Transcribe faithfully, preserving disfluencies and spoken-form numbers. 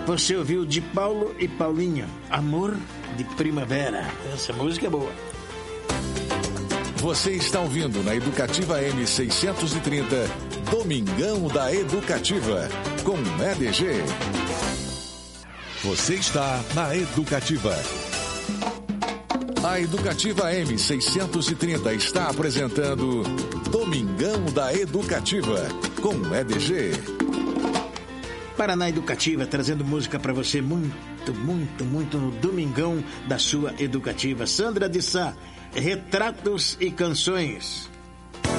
Você ouviu de Paulo e Paulinho, Amor de Primavera. Essa música é boa. Você está ouvindo na Educativa M seiscentos e trinta, Domingão da Educativa, com E D G. Você está na Educativa. A Educativa M seiscentos e trinta está apresentando Domingão da Educativa, com E D G. Paraná Educativa, trazendo música para você muito, muito, muito no Domingão da sua Educativa. Sandra de Sá, Retratos e Canções.